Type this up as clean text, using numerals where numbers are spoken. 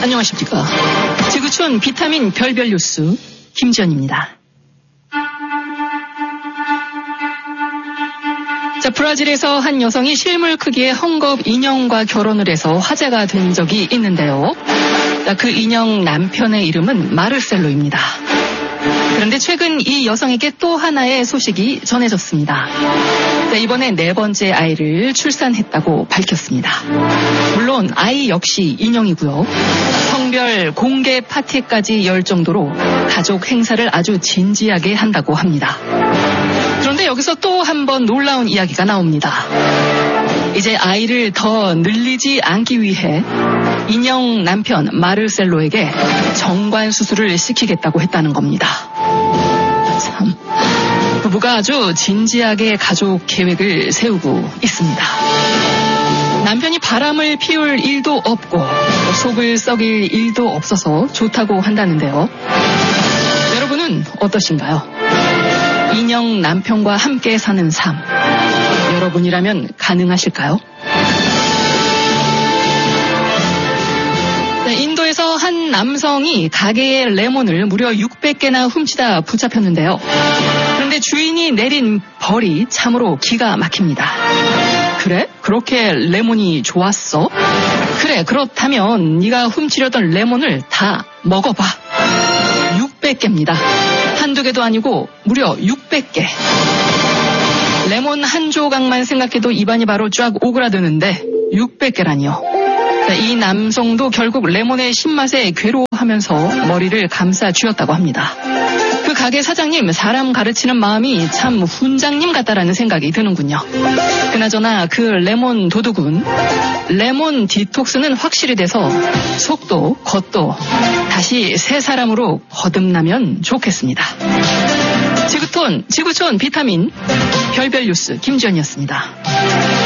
안녕하십니까. 지구촌 비타민 별별 뉴스 김지연입니다. 자, 브라질에서 한 여성이 실물 크기의 헝겊 인형과 결혼을 해서 화제가 된 적이 있는데요. 그 인형 남편의 이름은 마르셀로입니다. 그런데 최근 이 여성에게 또 하나의 소식이 전해졌습니다. 이번에 4번째 아이를 출산했다고 밝혔습니다. 물론 아이 역시 인형이고요. 성별 공개 파티까지 열 정도로 가족 행사를 아주 진지하게 한다고 합니다. 그런데 여기서 또 한 번 놀라운 이야기가 나옵니다. 이제 아이를 더 늘리지 않기 위해 인형 남편 마르셀로에게 정관 수술을 시키겠다고 했다는 겁니다. 참, 부부가 아주 진지하게 가족 계획을 세우고 있습니다. 남편이 바람을 피울 일도 없고 속을 썩일 일도 없어서 좋다고 한다는데요. 여러분은 어떠신가요? 인형 남편과 함께 사는 삶, 여러분이라면 가능하실까요? 인도에서 한 남성이 가게의 레몬을 무려 600개나 훔치다 붙잡혔는데요. 그런데 주인이 내린 벌이 참으로 기가 막힙니다. 그래? 그렇게 레몬이 좋았어? 그래, 그렇다면 네가 훔치려던 레몬을 다 먹어봐. 600개입니다. 한두 개도 아니고 무려 600개. 레몬 한 조각만 생각해도 입안이 바로 쫙 오그라드는데 600개라니요. 이 남성도 결국 레몬의 신맛에 괴로워하면서 머리를 감싸 쥐었다고 합니다. 그 가게 사장님, 사람 가르치는 마음이 참 훈장님 같다라는 생각이 드는군요. 그나저나 그 레몬 도둑은 레몬 디톡스는 확실히 돼서 속도, 겉도 다시 새 사람으로 거듭나면 좋겠습니다. 지구촌 비타민 별별 뉴스 김지연이었습니다.